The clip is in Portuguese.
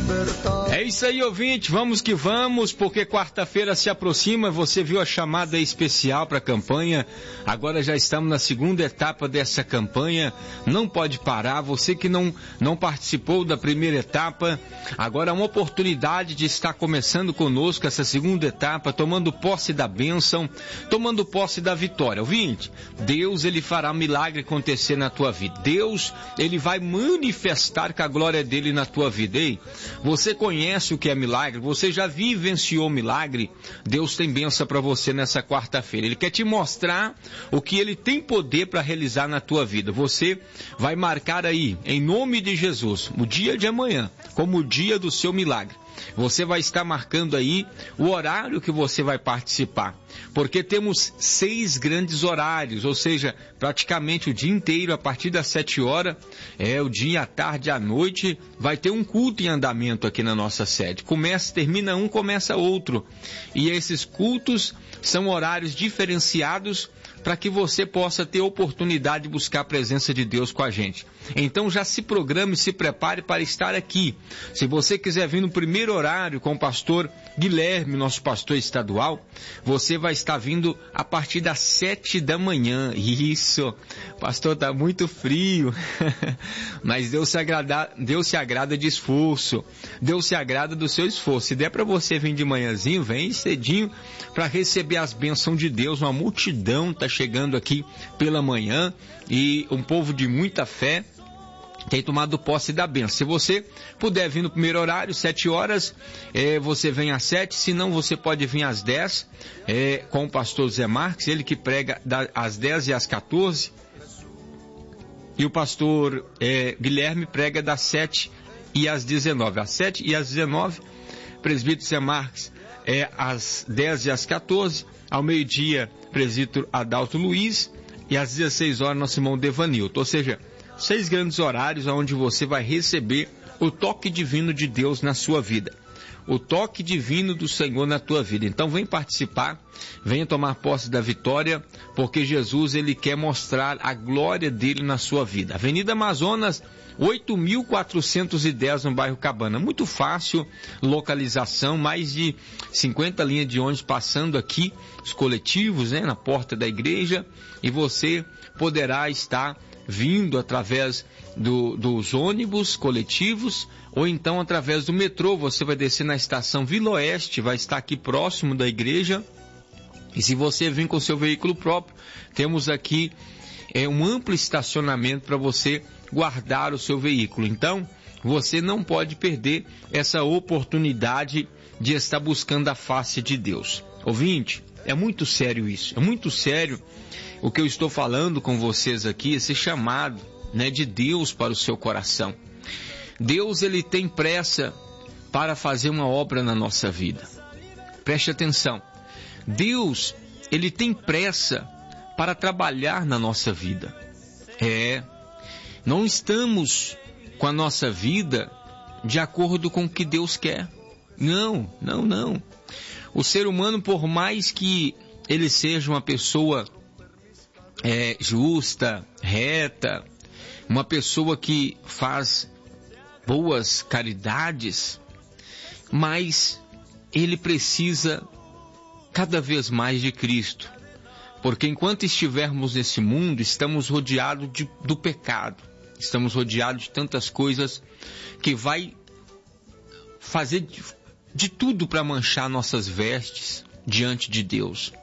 É isso aí, ouvinte, vamos que vamos, porque quarta-feira se aproxima. Você viu a chamada especial para a campanha, agora já estamos na segunda etapa dessa campanha. Não pode parar, você que não participou da primeira etapa, agora é uma oportunidade de estar começando conosco essa segunda etapa, tomando posse da bênção, tomando posse da vitória. Ouvinte, Deus, ele fará milagre acontecer na tua vida. Deus, ele vai manifestar com a glória dele na tua vida. Ei, você conhece o que é milagre? Você já vivenciou milagre? Deus tem bênção para você nessa quarta-feira. Ele quer te mostrar o que ele tem poder para realizar na tua vida. Você vai marcar aí, em nome de Jesus, o dia de amanhã como o dia do seu milagre. Você vai estar marcando aí o horário que você vai participar, porque temos 6 grandes horários, ou seja, praticamente o dia inteiro, a partir das 7 horas, o dia, a tarde, a noite, vai ter um culto em andamento aqui na nossa sede. Termina um, começa outro. E esses cultos são horários diferenciados para que você possa ter oportunidade de buscar a presença de Deus com a gente. Então já se programe, se prepare para estar aqui. Se você quiser vir no primeiro horário com o pastor Guilherme, nosso pastor estadual, você vai estar vindo a partir das 7 da manhã. Isso, pastor, está muito frio, mas Deus se agrada de esforço, Deus se agrada do seu esforço. Se der para você vir de manhãzinho, vem cedinho para receber as bênçãos de Deus. Uma multidão está chegando aqui pela manhã e um povo de muita fé tem tomado posse da bênção. Se você puder vir no primeiro horário, 7 horas, você vem às 7, se não você pode vir às 10, com o pastor Zé Marques, ele que prega às 10 e às 14, e o pastor Guilherme prega das 7 e às 19. Às 7 e às 19, presbítero Zé Marques às 10 e às 14, ao meio-dia, presbítero Adalto Luiz, e às 16 horas, nosso irmão Devanilton. Ou seja, 6 grandes horários onde você vai receber o toque divino de Deus na sua vida. O toque divino do Senhor na tua vida. Então vem participar, venha tomar posse da vitória, porque Jesus, ele quer mostrar a glória dele na sua vida. Avenida Amazonas, 8.410 no bairro Cabana. Muito fácil, localização, mais de 50 linhas de ônibus passando aqui, os coletivos, na porta da igreja, e você poderá estar vindo através dos ônibus coletivos, ou então através do metrô. Você vai descer na estação Vila Oeste, vai estar aqui próximo da igreja, e se você vir com seu veículo próprio, temos aqui um amplo estacionamento para você guardar o seu veículo. Então, você não pode perder essa oportunidade de estar buscando a face de Deus. Ouvinte, é muito sério isso, é muito sério o que eu estou falando com vocês aqui, esse chamado, de Deus para o seu coração. Deus, ele tem pressa para fazer uma obra na nossa vida. Preste atenção. Deus, ele tem pressa para trabalhar na nossa vida. Não estamos com a nossa vida de acordo com o que Deus quer. Não. O ser humano, por mais que ele seja uma pessoa justa, reta, uma pessoa que faz boas caridades, mas ele precisa cada vez mais de Cristo, porque enquanto estivermos nesse mundo, estamos rodeados do pecado, estamos rodeados de tantas coisas que vai fazer de tudo para manchar nossas vestes diante de Deus.